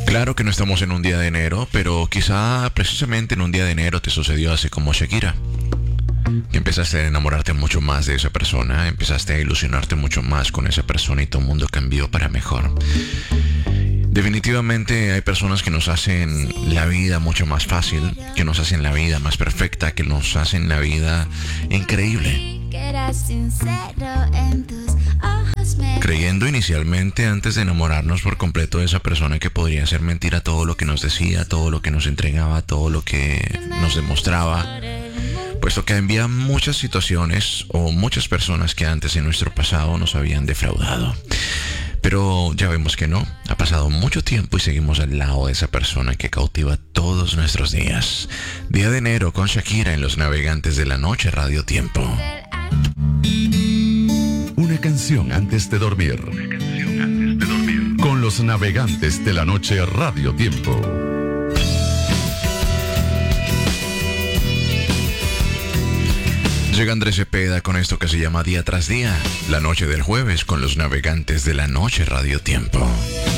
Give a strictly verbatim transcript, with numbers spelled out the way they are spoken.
Claro que no estamos en un día de enero, pero quizá precisamente en un día de enero te sucedió así como Shakira. Que empezaste a enamorarte mucho más de esa persona, empezaste a ilusionarte mucho más con esa persona y todo el mundo cambió para mejor. Definitivamente hay personas que nos hacen la vida mucho más fácil, que nos hacen la vida más perfecta, que nos hacen la vida increíble. Creyendo inicialmente antes de enamorarnos por completo de esa persona que podría ser mentira todo lo que nos decía, todo lo que nos entregaba, todo lo que nos demostraba. Puesto que había muchas situaciones o muchas personas que antes en nuestro pasado nos habían defraudado. Pero ya vemos que no, ha pasado mucho tiempo y seguimos al lado de esa persona que cautiva todos nuestros días. Día de enero con Shakira en Los Navegantes de la Noche, Radio Tiempo. Una canción antes de dormir. Una canción antes de dormir. Con Los Navegantes de la Noche, Radio Tiempo. Llega Andrés Cepeda con esto que se llama Día tras Día, la noche del jueves con Los Navegantes de la Noche, Radio Tiempo.